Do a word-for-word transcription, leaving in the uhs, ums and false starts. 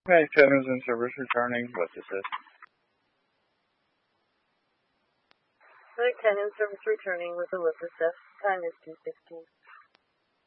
Hi, Kevin's in service returning. What's this? Hi, Ken in service returning with Elizabeth. Time is two fifteen.